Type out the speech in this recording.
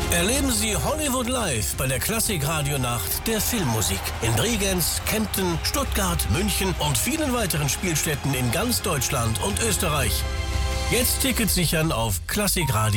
Erleben Sie Hollywood Live bei der Klassik-Radio-Nacht der Filmmusik in Bregenz, Kempten, Stuttgart, München und vielen weiteren Spielstätten in ganz Deutschland und Österreich. Jetzt Tickets sichern auf klassikradio.